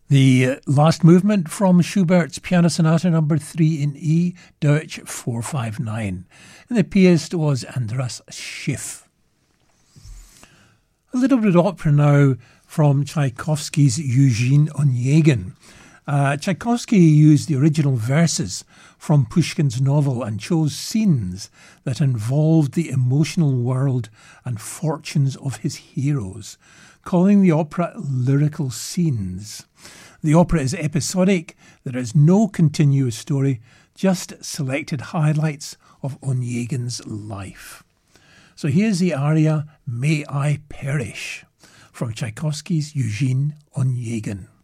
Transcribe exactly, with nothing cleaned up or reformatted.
The uh, last movement from Schubert's Piano Sonata number three in E, Deutsch four five nine. And the pianist was Andras Schiff. A little bit of opera now from Tchaikovsky's Eugene Onegin. Uh, Tchaikovsky used the original verses from Pushkin's novel and chose scenes that involved the emotional world and fortunes of his heroes, calling the opera lyrical scenes. The opera is episodic. There is no continuous story, just selected highlights of Onegin's life. So here's the aria May I Perish from Tchaikovsky's Eugene Onegin.